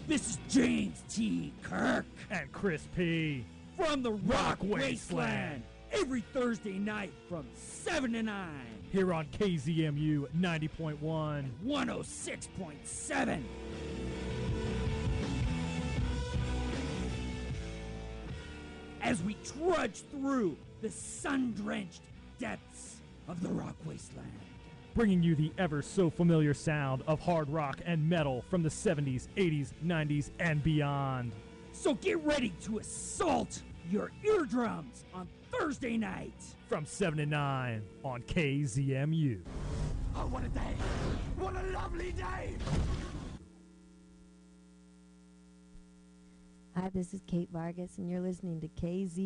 This is James T. Kirk And Chris P. from the Rock Wasteland. Every Thursday night from 7 to 9. Here on KZMU 90.1. 106.7. As we trudge through the sun-drenched depths of the Rock Wasteland. Bringing you the ever so familiar sound of hard rock and metal from the 70s, 80s, 90s, and beyond. So get ready to assault your eardrums on Thursday night. From 7 to 9 on KZMU. Oh, what a day! What a lovely day! Hi, this is Kate Vargas, and you're listening to KZ.